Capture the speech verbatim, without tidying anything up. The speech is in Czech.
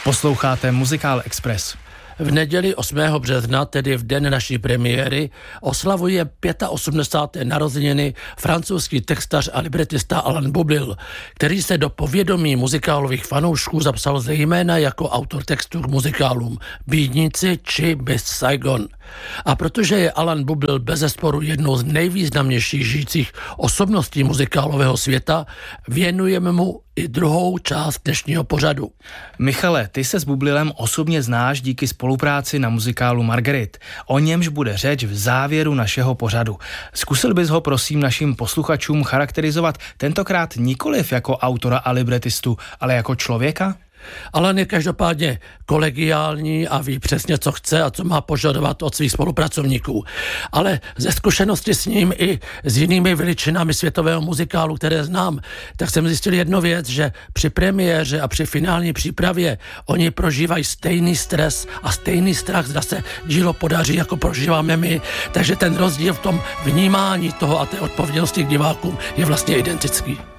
Posloucháte Muzikál Express. V neděli osmého března, tedy v den naší premiéry, oslavuje osmdesáté páté narozeniny francouzský textař a libretista Alain Boublil, který se do povědomí muzikálových fanoušků zapsal zejména jako autor textů k muzikálům Bídníci či Miss Saigon. A protože je Alain Boublil bezesporu jednou z nejvýznamnějších žijících osobností muzikálového světa, věnujeme mu i druhou část dnešního pořadu. Michale, ty se s Boublilem osobně znáš díky spolupráci na muzikálu Marguerite. O němž bude řeč v závěru našeho pořadu. Zkusil bys ho prosím našim posluchačům charakterizovat tentokrát nikoliv jako autora a libretistu, ale jako člověka? Alain je každopádně kolegiální a ví přesně, co chce a co má požadovat od svých spolupracovníků. Ale ze zkušenosti s ním i s jinými veličinami světového muzikálu, které znám, tak jsem zjistil jednu věc, že při premiéře a při finální přípravě oni prožívají stejný stres a stejný strach, zda se dílo podaří, jako prožíváme my. Takže ten rozdíl v tom vnímání toho a té odpovědnosti k divákům je vlastně identický.